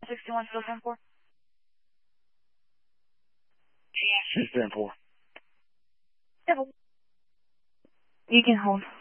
61 still 10-4? Yes, 10-4. You can hold.